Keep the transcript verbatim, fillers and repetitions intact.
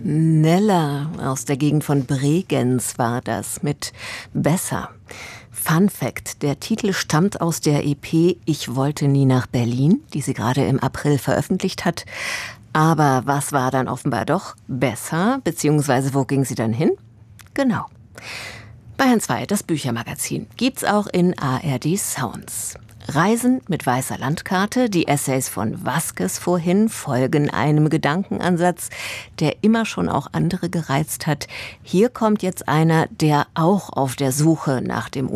Nella aus der Gegend von Bregenz war das mit Besser. Fun Fact: Der Titel stammt aus der E P Ich wollte nie nach Berlin, die sie gerade im April veröffentlicht hat. Aber was war dann offenbar doch besser, beziehungsweise wo ging sie dann hin? Genau. Bayern zwei, das Büchermagazin, gibt's auch in A R D Sounds. Reisen mit weißer Landkarte, die Essays von Vasquez vorhin folgen einem Gedankenansatz, der immer schon auch andere gereizt hat. Hier kommt jetzt einer, der auch auf der Suche nach dem